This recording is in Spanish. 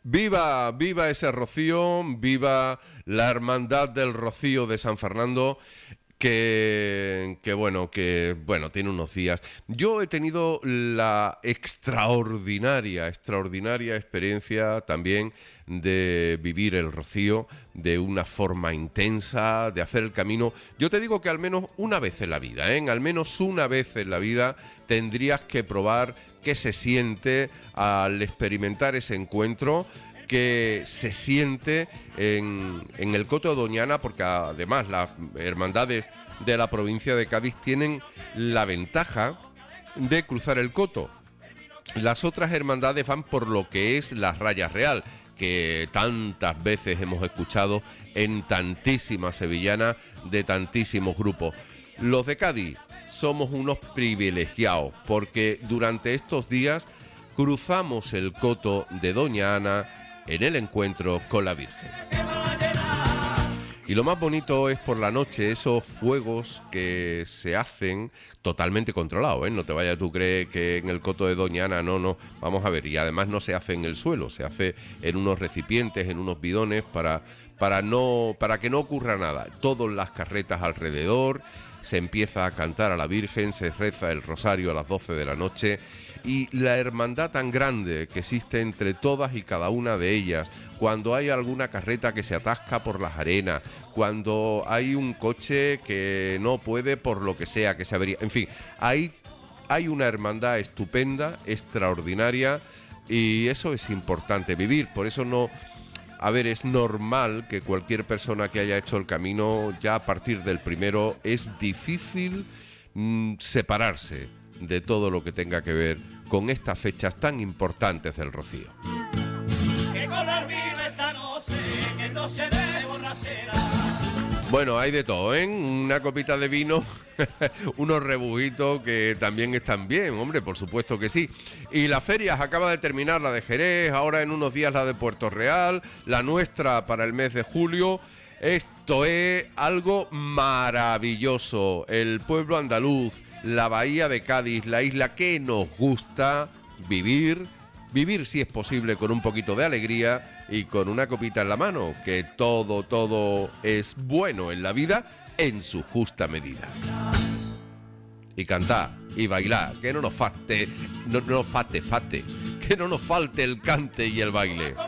Viva, viva ese rocío, viva la hermandad del rocío de San Fernando, que bueno, tiene unos días. Yo he tenido la extraordinaria experiencia también de vivir el rocío de una forma intensa, de hacer el camino. Yo te digo que al menos una vez en la vida, ¿eh? Al menos una vez en la vida tendrías que probar qué se siente al experimentar ese encuentro, que se siente en el Coto de Doñana, porque además las hermandades de la provincia de Cádiz tienen la ventaja de cruzar el Coto. Las otras hermandades van por lo que es la Raya Real, que tantas veces hemos escuchado en tantísimas sevillanas de tantísimos grupos. Los de Cádiz somos unos privilegiados, porque durante estos días cruzamos el Coto de Doña Ana en el encuentro con la Virgen. Y lo más bonito es por la noche esos fuegos que se hacen totalmente controlados, ¿eh? No te vayas tú creer que en el Coto de Doña Ana, no, vamos a ver, y además no se hace en el suelo, se hace en unos recipientes, en unos bidones para que no ocurra nada. Todas las carretas alrededor, se empieza a cantar a la Virgen, se reza el rosario a las 12 de la noche, y la hermandad tan grande que existe entre todas y cada una de ellas, cuando hay alguna carreta que se atasca por las arenas, cuando hay un coche que no puede por lo que sea, que se avería, en fin, hay una hermandad estupenda, extraordinaria, y eso es importante vivir. Por eso es normal que cualquier persona que haya hecho el camino, ya a partir del primero, es difícil separarse de todo lo que tenga que ver con estas fechas tan importantes del Rocío. Bueno, hay de todo, ¿eh? Una copita de vino, unos rebujitos que también están bien, hombre, por supuesto que sí. Y las ferias, acaba de terminar la de Jerez, ahora en unos días la de Puerto Real, la nuestra para el mes de julio. Esto es algo maravilloso. El pueblo andaluz, la bahía de Cádiz, la isla que nos gusta vivir si es posible con un poquito de alegría y con una copita en la mano, que todo es bueno en la vida en su justa medida. Y cantar y bailar, que no nos falte, que no nos falte el cante y el baile.